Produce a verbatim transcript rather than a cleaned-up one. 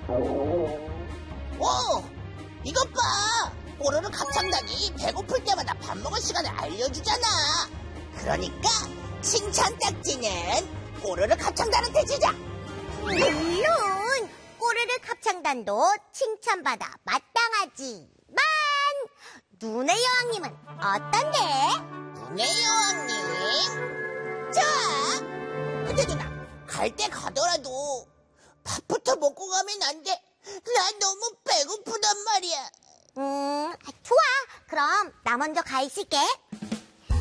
오! 이것 봐! 꼬르륵 합창단이 배고플 때마다 밥 먹을 시간을 알려주잖아. 그러니까 칭찬 딱지는 꼬르륵 합창단한테 주자. 물론 꼬르륵 합창단도 칭찬받아 마땅하지만 눈의 여왕님은 어떤데? 눈의 여왕님? 자, 근데 누나, 갈 때 가더라도 밥부터 먹고 가면 안 돼. 나 너무 배고프단 말이야. 음, 좋아. 그럼 나 먼저 가 있을게.